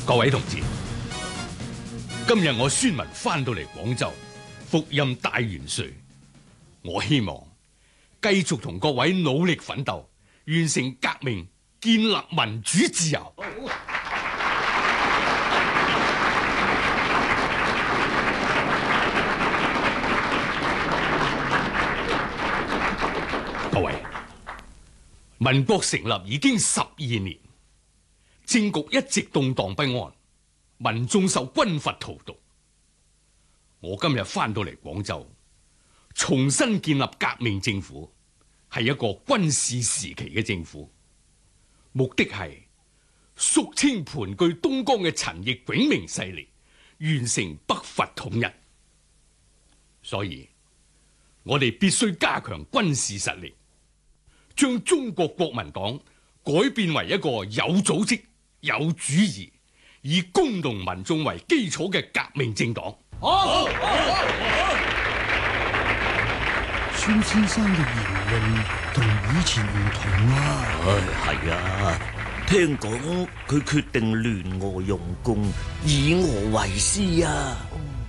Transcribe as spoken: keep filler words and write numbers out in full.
各位同志，今日我孫文翻到嚟廣州，復任大元帥，我希望繼續同各位努力奮鬥，完成革命，建立民主自由。各位，民國成立已經十二年，政局一直動盪不安，民眾受軍閥荼毒。我今日翻到嚟廣州，重新建立革命政府，係一個軍事時期嘅政府，目的係肅清盤踞東江嘅陳毅迥明勢力，完成北伐統一。所以，我哋必須加強軍事實力，將中國國民黨改變為一個有組織、有主義，以工農民眾為基礎嘅革命政黨。好， 孫先生嘅言論同以前唔同啊！ 唉，係啊，聽講佢決定聯俄容共，以俄為師啊！